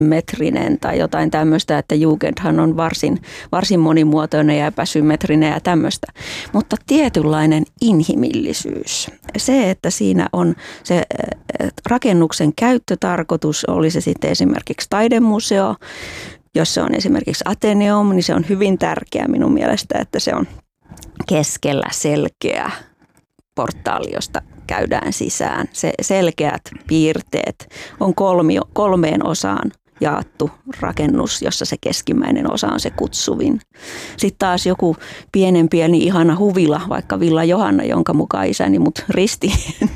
asymmetrinen tai jotain tämmöistä, että Jugendhan on varsin monimuotoinen ja epäsymmetrinen ja tämmöistä. Mutta tietynlainen inhimillisyys. Se, että siinä on se rakennuksen käyttötarkoitus, oli se sitten esimerkiksi taidemuseo, jos se on esimerkiksi Ateneum, niin se on hyvin tärkeä minun mielestä, että se on keskellä selkeä portaali, josta käydään sisään. Se selkeät piirteet on kolmeen osaan jaettu rakennus, jossa se keskimmäinen osa on se kutsuvin. Sitten taas joku pieni ihana huvila, vaikka Villa Johanna, jonka mukaan isäni mut risti,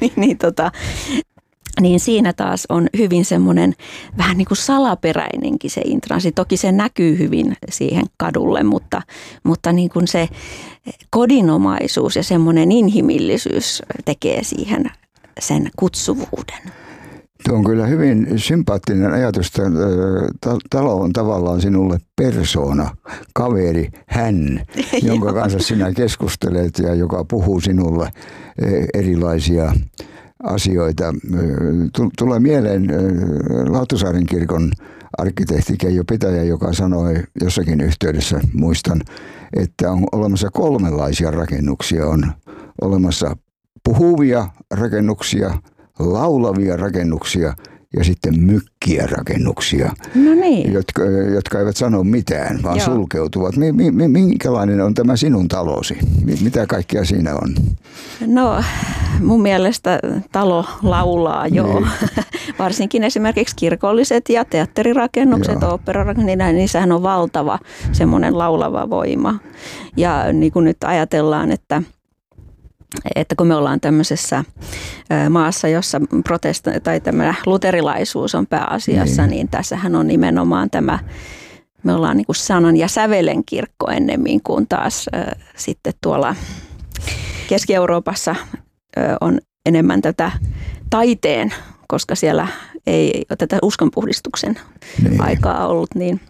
niin siinä taas on hyvin semmoinen vähän niin kuin salaperäinenkin se intranssi. Toki se näkyy hyvin siihen kadulle, mutta niin kuin se kodinomaisuus ja semmoinen inhimillisyys tekee siihen sen kutsuvuuden. Tuo on kyllä hyvin sympaattinen ajatus. Talo on tavallaan sinulle persoona, kaveri, hän, jonka kanssa sinä keskustelet ja joka puhuu sinulle erilaisia asioita. Tulee mieleen Lauttasaaren kirkon arkkitehti Keijo Pitäjä, joka sanoi jossakin yhteydessä, muistan, että on olemassa kolmenlaisia rakennuksia. On olemassa puhuvia rakennuksia, laulavia rakennuksia ja sitten mykkiä rakennuksia, no niin. jotka eivät sano mitään, vaan sulkeutuvat. Minkälainen on tämä sinun talosi? Mitä kaikkea siinä on? No mun mielestä talo laulaa niin. Varsinkin esimerkiksi kirkolliset ja teatterirakennukset, oopperarakennukset, niin niissähän on valtava semmoinen laulava voima. Ja niin kuin nyt ajatellaan, että kun me ollaan tämmöisessä maassa, jossa tämä luterilaisuus on pääasiassa, niin tässähän on nimenomaan me ollaan niin kuin sanan ja sävelen kirkko ennemmin kuin taas sitten tuolla Keski-Euroopassa on enemmän tätä taiteen, koska siellä ei ole tätä uskonpuhdistuksen aikaa ollut,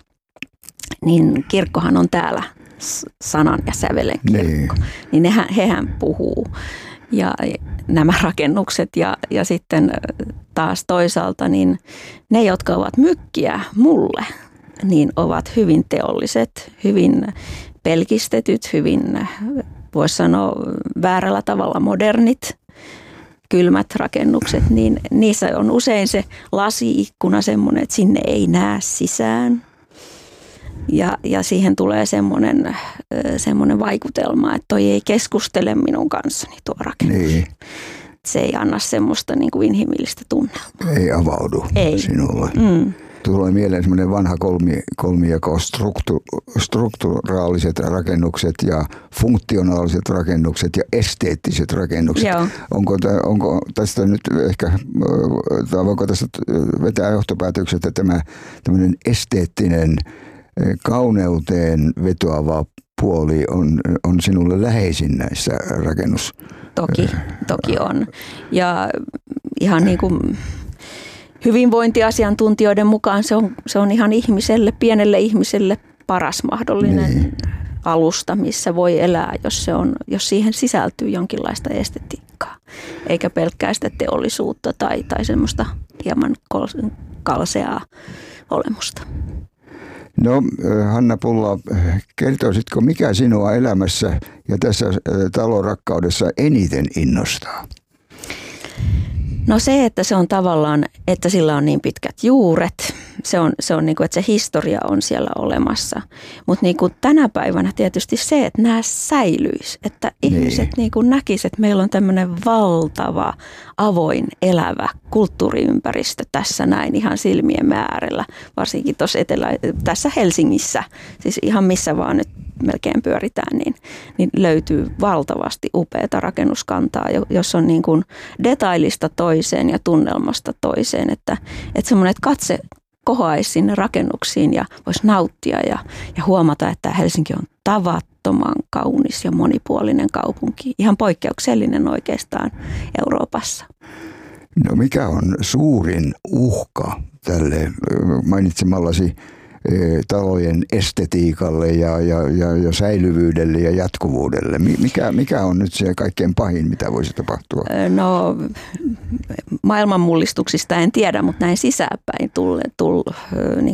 niin kirkkohan on täällä sanan ja sävelen kirkko. Niin hehän puhuu. Ja nämä rakennukset ja sitten taas toisaalta niin ne, jotka ovat mykkiä mulle, niin ovat hyvin teolliset, hyvin pelkistetyt, hyvin voisi sanoa väärällä tavalla modernit, kylmät rakennukset, niin niissä on usein se lasi-ikkuna semmoinen, että sinne ei näe sisään. Ja siihen tulee semmoinen vaikutelma, että toi ei keskustele minun kanssani tuo rakennus. Niin. Se ei anna semmoista niin kuin inhimillistä tunnelmaa. Ei avaudu sinulle. Tulee mieleen semmoinen vanha kolmijako, strukturaaliset rakennukset ja funktionaaliset rakennukset ja esteettiset rakennukset. Joo. Onko tästä nyt ehkä, tai voiko tästä vetää johtopäätökset, että tämä tämmöinen esteettinen kauneuteen vetoava puoli on sinulle läheisin näissä Toki on. Ja ihan niin kuin hyvinvointiasiantuntijoiden mukaan se on ihan pienelle ihmiselle paras mahdollinen alusta, missä voi elää, jos siihen sisältyy jonkinlaista estetiikkaa, eikä pelkkää sitä teollisuutta tai semmoista hieman kalseaa olemusta. No, Hanna Pulla, kertoisitko, mikä sinua elämässä ja tässä talonrakkaudessa eniten innostaa? No se, että se on tavallaan, että sillä on niin pitkät juuret, se on niin kuin, että se historia on siellä olemassa. Mutta niin kuin tänä päivänä tietysti se, että nämä säilyisi, että ihmiset niin kuin näkisivät, että meillä on tämmöinen valtava, avoin, elävä kulttuuriympäristö tässä näin ihan silmien äärellä, varsinkin tässä Helsingissä, siis ihan missä vaan nyt melkein pyöritään, niin löytyy valtavasti upeata rakennuskantaa, jos on niin kuin detailista toiseen ja tunnelmasta toiseen, että semmoinen, että katse kohoaisi sinne rakennuksiin ja voisi nauttia ja huomata, että Helsinki on tavattoman kaunis ja monipuolinen kaupunki, ihan poikkeuksellinen oikeastaan Euroopassa. No mikä on suurin uhka tälle mainitsemallasi talojen estetiikalle ja säilyvyydelle ja jatkuvuudelle? Mikä on nyt se kaikkein pahin, mitä voisi tapahtua? No maailmanmullistuksista en tiedä, mutta näin sisäänpäin